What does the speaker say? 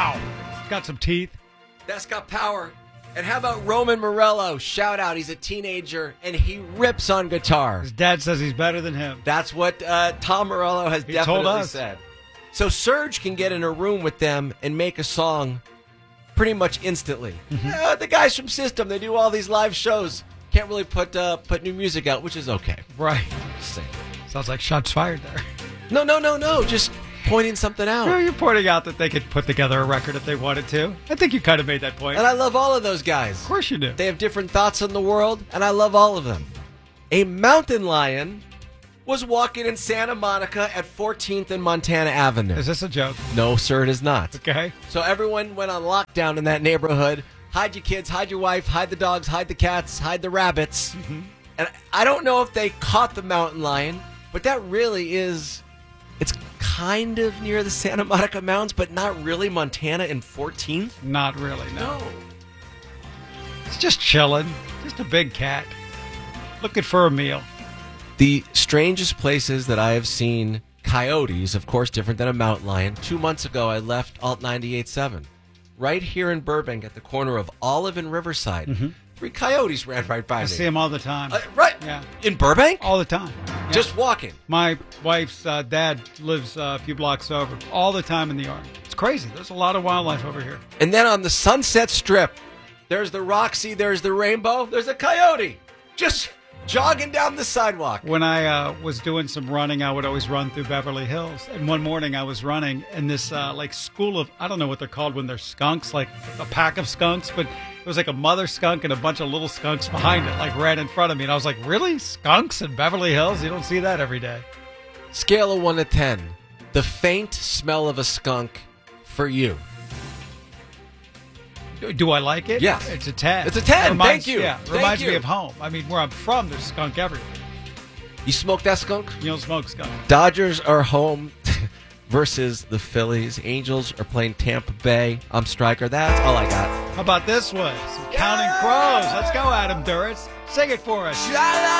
Wow. Got some teeth. That's got power. And how about Roman Morello? Shout out. He's a teenager, and he rips on guitar. His dad says he's better than him. That's what Tom Morello has He definitely told us. said. So Serge can get in a room with them and make a song pretty much instantly. The guys from System, they do all these live shows. Can't really put new music out, which is okay. Right. Just saying. Sounds like shots fired there. No. Just pointing something out. Well, you're pointing out that they could put together a record if they wanted to. I think you kind of made that point. And I love all of those guys. Of course you do. They have different thoughts on the world, and I love all of them. A mountain lion was walking in Santa Monica at 14th and Montana Avenue. Is this a joke? No, sir, it is not. Okay. So everyone went on lockdown in that neighborhood. Hide your kids, hide your wife, hide the dogs, hide the cats, hide the rabbits. Mm-hmm. And I don't know if they caught the mountain lion, but that really is... It's kind of near the Santa Monica Mountains, but not really Montana and 14th? Not really, no. It's just chilling. Just a big cat. Looking for a meal. The strangest places that I have seen coyotes, of course, different than a mountain lion. 2 months ago, I left Alt 98.7. Right here in Burbank at the corner of Olive and Riverside. Mm-hmm. 3 coyotes ran right by me. I see them all the time. Right? Yeah. In Burbank? All the time. Yeah. Just walking. My wife's dad lives a few blocks over. All the time in the yard. It's crazy. There's a lot of wildlife over here. And then on the Sunset Strip, there's the Roxy, there's the Rainbow, there's a coyote. Just jogging down the sidewalk. When I was doing some running, I would always run through Beverly Hills. And one morning I was running, and this like school of, I don't know what they're called when they're skunks, like a pack of skunks, but it was like a mother skunk and a bunch of little skunks behind it, like ran in front of me. And I was like, really? Skunks in Beverly Hills? You don't see that every day. Scale of 1 to 10. The faint smell of a skunk for you. Do I like it? Yes. It's a 10. It's a 10. Thank you. Yeah, Thank reminds you. me of home. I mean, where I'm from, there's skunk everywhere. You smoke that skunk? You don't smoke skunk. Dodgers are home versus the Phillies. Angels are playing Tampa Bay. I'm Striker. That's all I got. How about this one? Some Counting Crows. Let's go, Adam Duritz. Sing it for us.